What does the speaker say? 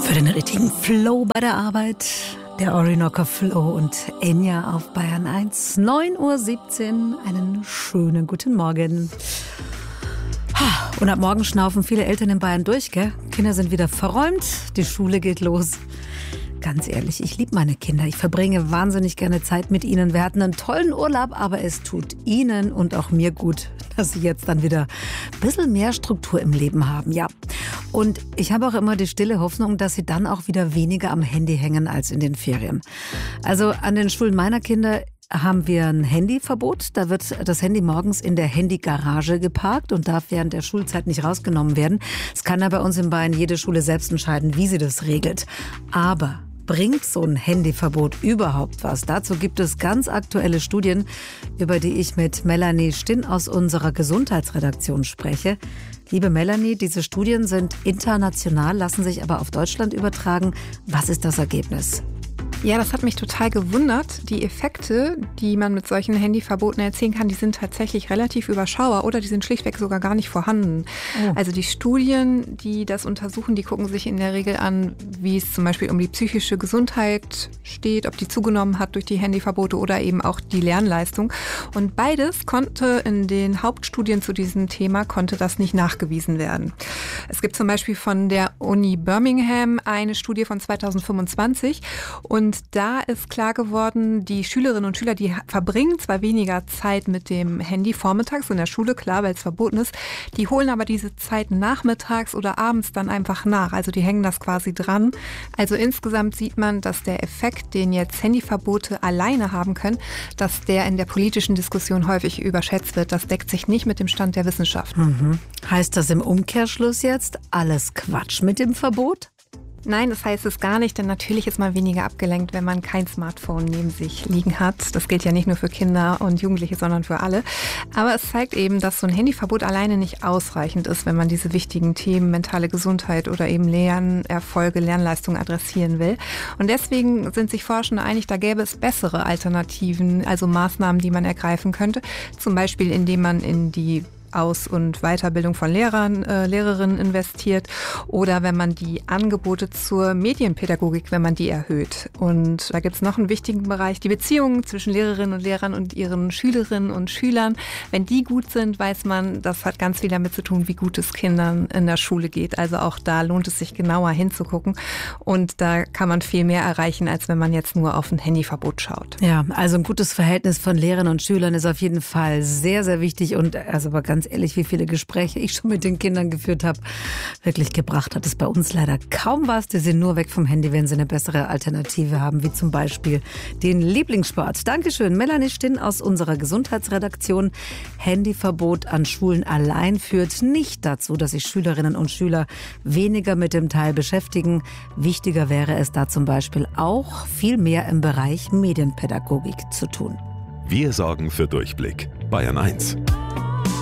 Für den richtigen Flow bei der Arbeit. Der Orinoco Flow und Enya auf Bayern 1. 9:17 Uhr. Einen schönen guten Morgen. Und ab morgen schnaufen viele Eltern in Bayern durch, gell? Kinder sind wieder verräumt, die Schule geht los. Ganz ehrlich, ich liebe meine Kinder. Ich verbringe wahnsinnig gerne Zeit mit ihnen. Wir hatten einen tollen Urlaub, aber es tut ihnen und auch mir gut, dass sie jetzt dann wieder ein bisschen mehr Struktur im Leben haben. Ja. Und ich habe auch immer die stille Hoffnung, dass sie dann auch wieder weniger am Handy hängen als in den Ferien. Also an den Schulen meiner Kinder haben wir ein Handyverbot. Da wird das Handy morgens in der Handygarage geparkt und darf während der Schulzeit nicht rausgenommen werden. Es kann aber bei uns in Bayern jede Schule selbst entscheiden, wie sie das regelt. Aber bringt so ein Handyverbot überhaupt was? Dazu gibt es ganz aktuelle Studien, über die ich mit Melanie Stinn aus unserer Gesundheitsredaktion spreche. Liebe Melanie, diese Studien sind international, lassen sich aber auf Deutschland übertragen. Was ist das Ergebnis? Ja, das hat mich total gewundert. Die Effekte, die man mit solchen Handyverboten erzielen kann, die sind tatsächlich relativ überschaubar oder die sind schlichtweg sogar gar nicht vorhanden. Oh. Also die Studien, die das untersuchen, die gucken sich in der Regel an, wie es zum Beispiel um die psychische Gesundheit steht, ob die zugenommen hat durch die Handyverbote oder eben auch die Lernleistung. Und beides konnte in den Hauptstudien zu diesem Thema, konnte das nicht nachgewiesen werden. Es gibt zum Beispiel von der Uni Birmingham eine Studie von 2025 und da ist klar geworden, die Schülerinnen und Schüler, die verbringen zwar weniger Zeit mit dem Handy vormittags in der Schule, klar, weil es verboten ist, die holen aber diese Zeit nachmittags oder abends dann einfach nach. Also die hängen das quasi dran. Also insgesamt sieht man, dass der Effekt, den jetzt Handyverbote alleine haben können, dass der in der politischen Diskussion häufig überschätzt wird. Das deckt sich nicht mit dem Stand der Wissenschaft. Heißt das im Umkehrschluss jetzt alles Quatsch mit dem Verbot? Nein, das heißt es gar nicht, denn natürlich ist man weniger abgelenkt, wenn man kein Smartphone neben sich liegen hat. Das gilt ja nicht nur für Kinder und Jugendliche, sondern für alle. Aber es zeigt eben, dass so ein Handyverbot alleine nicht ausreichend ist, wenn man diese wichtigen Themen mentale Gesundheit oder eben Lernerfolge, Lernleistung adressieren will. Und deswegen sind sich Forschende einig, da gäbe es bessere Alternativen, also Maßnahmen, die man ergreifen könnte. Zum Beispiel, indem man in die Aus- und Weiterbildung von Lehrern, Lehrerinnen investiert oder wenn man die Angebote zur Medienpädagogik, wenn man die erhöht. Und da gibt es noch einen wichtigen Bereich, die Beziehungen zwischen Lehrerinnen und Lehrern und ihren Schülerinnen und Schülern. Wenn die gut sind, weiß man, das hat ganz viel damit zu tun, wie gut es Kindern in der Schule geht. Also auch da lohnt es sich genauer hinzugucken und da kann man viel mehr erreichen, als wenn man jetzt nur auf ein Handyverbot schaut. Ja, also ein gutes Verhältnis von Lehrern und Schülern ist auf jeden Fall sehr, sehr wichtig und also aber ganz ehrlich, wie viele Gespräche ich schon mit den Kindern geführt habe, wirklich gebracht hat es bei uns leider kaum was. Die sind nur weg vom Handy, wenn sie eine bessere Alternative haben, wie zum Beispiel den Lieblingssport. Dankeschön, Melanie Stinn aus unserer Gesundheitsredaktion. Handyverbot an Schulen allein führt nicht dazu, dass sich Schülerinnen und Schüler weniger mit dem Teil beschäftigen. Wichtiger wäre es da zum Beispiel auch, viel mehr im Bereich Medienpädagogik zu tun. Wir sorgen für Durchblick. Bayern 1.